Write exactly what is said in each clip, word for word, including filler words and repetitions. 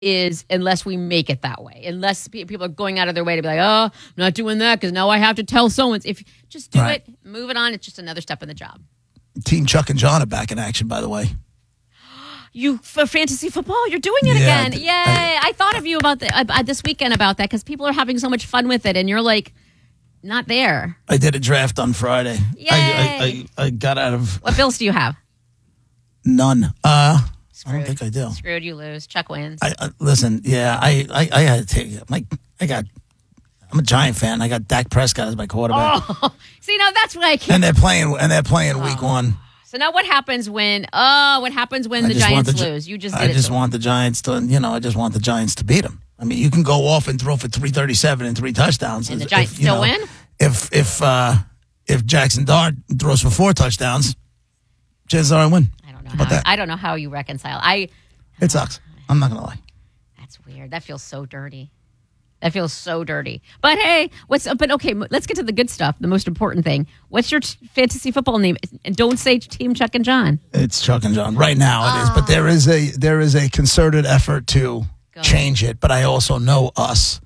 is unless we make it that way. Unless people are going out of their way to be like, oh, I'm not doing that because now I have to tell someone. If just do right. it, move it on. It's just another step in the job. Team Chuck and John are back in action, by the way. You for fantasy football, you're doing it yeah, again. Yay! I, I thought of you about the, uh, this weekend about that because people are having so much fun with it, and you're like, not there. I did a draft on Friday. Yay! I, I, I, I got out of what bills do you have? None. Uh, Screwed. I don't think I do. Screwed, you lose. Chuck wins. I, uh, listen, yeah, I, I, I had to take it. Like, I got. I'm a Giant fan. I got Dak Prescott as my quarterback. Oh, see, now that's why I can't. And they're playing. And they're playing oh. week one. So now what happens when, oh, what happens when I the Giants the, lose? You just did I it just to want them. the Giants to, you know, I just want the Giants to beat them. I mean, you can go off and throw for three thirty-seven and three touchdowns. And the if, Giants you still know, win? If if uh, if Jackson Dart throws for four touchdowns, chances are I win. I don't know. How, how, I don't know how you reconcile. I. It sucks. I'm not going to lie. That's weird. That feels so dirty. That feels so dirty. But hey, what's but okay, let's get to the good stuff, the most important thing. What's your t- fantasy football name? And don't say Team Chuck and John. It's Chuck and John. Right now it oh. is, but there is a there is a concerted effort to Go. change it, but I also know us.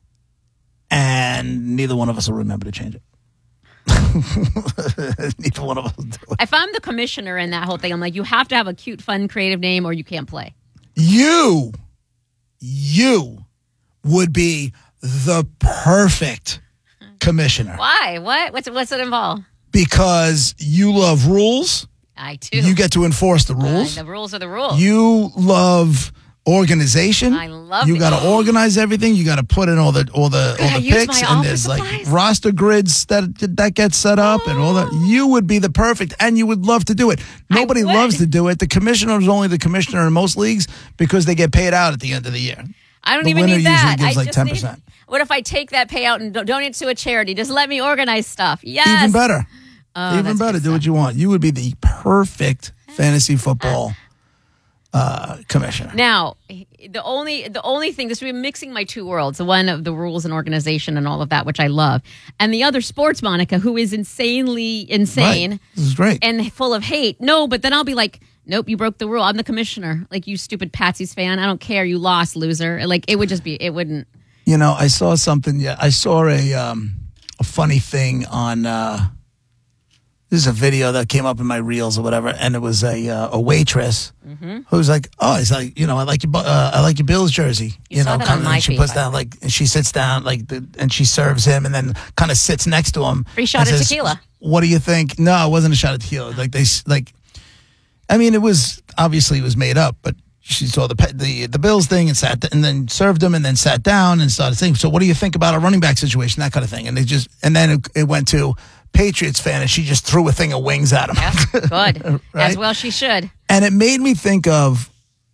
And neither one of us will remember to change it. Neither one of us will do it. If I'm the commissioner in that whole thing, I'm like, you have to have a cute, fun, creative name or you can't play. You you would be the perfect commissioner. Why? What? What's what's it involve? Because you love rules. I do. You get to enforce the rules. Uh, the rules are the rules. You love organization. I love You it. got to organize everything. You got to put in all the all the Could all I the use picks, my and office there's supplies? like roster grids that that get set up, oh. and all that. You would be the perfect, and you would love to do it. Nobody loves to do it. The commissioner is only the commissioner in most leagues because they get paid out at the end of the year. I don't the even winner need that. Usually gives I like just ten percent. Need, what if I take that payout and do- donate to a charity? Just let me organize stuff. Yes. Even better. Oh, Even better. Do what you want. You would be the perfect fantasy football uh, commissioner. Now, the only the only thing, this would be mixing my two worlds, the one of the rules and organization and all of that, which I love, and the other sports, Monica, who is insanely insane. Right. This is great. And full of hate. No, but then I'll be like, nope, you broke the rule. I'm the commissioner. Like, you stupid Patsy's fan. I don't care. You lost, loser. Like, it would just be, it wouldn't. You know, I saw something. Yeah, I saw a um, a funny thing on. Uh, this is a video that came up in my reels or whatever, and it was a uh, a waitress mm-hmm. who's like, "Oh, it's like you know, I like your uh, I like your Bills jersey." You, you saw know, that kind on of, my and she feed, puts down like, and she sits down like, the, and she serves him, and then kind of sits next to him. Free shot of says, tequila. What do you think? No, it wasn't a shot of tequila. Like they like, I mean, it was obviously it was made up, but. She saw the the the Bills thing and sat and then served them and then sat down and started saying, "So what do you think about a running back situation?" That kind of thing. And they just and then it, it went to Patriots fan and she just threw a thing of wings at him. Yeah, good, right? As well she should. And it made me think of.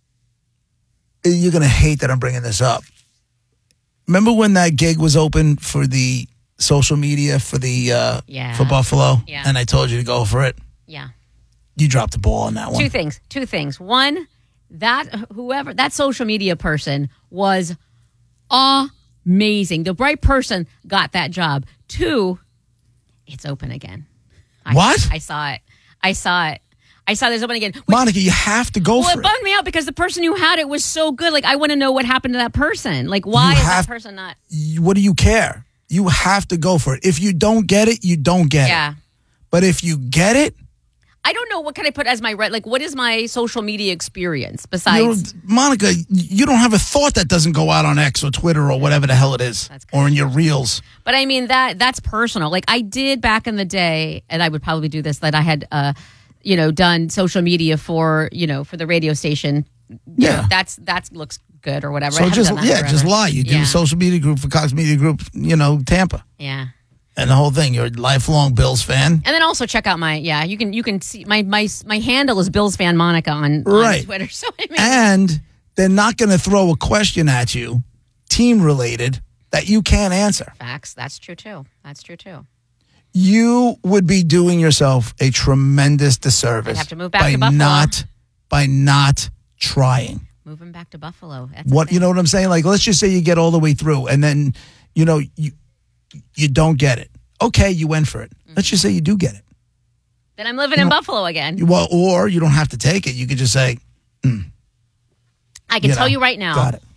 You're gonna hate that I'm bringing this up. Remember when that gig was open for the social media for the uh, yeah. for Buffalo, yeah. and I told you to go for it. Yeah, you dropped the ball on that one. Two things. Two things. One. That whoever that social media person was amazing. The right person got that job. Two, it's open again. I, what? I saw it. I saw it. I saw this open again. Which, Monica, you have to go well, for it. Well, it bugged me out because the person who had it was so good. Like, I want to know what happened to that person. Like, why you is have, that person not? What do you care? You have to go for it. If you don't get it, you don't get yeah. it. But if you get it, I don't know what can I put as my right. Like, what is my social media experience besides you know, Monica? You don't have a thought that doesn't go out on X or Twitter or whatever the hell it is, or in your reels. But I mean that that's personal. Like I did back in the day, and I would probably do this. That I had, uh, you know, done social media for you know for the radio station. You yeah, know, that's that looks good or whatever. So just yeah, forever. just lie. You do yeah. a social media group for Cox Media Group. You know, Tampa. Yeah. And the whole thing, you're a lifelong Bills fan. And then also check out my, yeah, you can you can see, my my my handle is Bills Fan Monica on, right. on Twitter. So I mean, and they're not going to throw a question at you, team-related, that you can't answer. Facts. That's true, too. That's true, too. You would be doing yourself a tremendous disservice. I'd have to move back by to Buffalo. Not, by not trying. Moving back to Buffalo. That's what You know what I'm saying? Like, let's just say you get all the way through, and then, you know, you... You don't get it. Okay, you went for it. Mm-hmm. Let's just say you do get it. Then I'm living you in know, Buffalo again. Well, or you don't have to take it. You could just say, mm, I can You tell know. you right now. Got it.